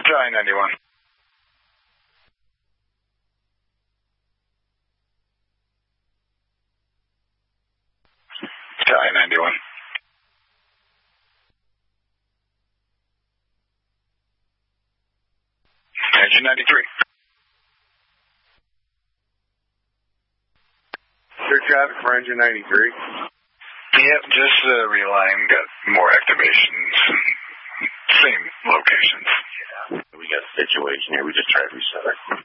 I-91. I-91. Engine 93. Clear traffic for engine 93. Yep, just reline, got more activations, same locations. We got a situation here, we just tried to reset it.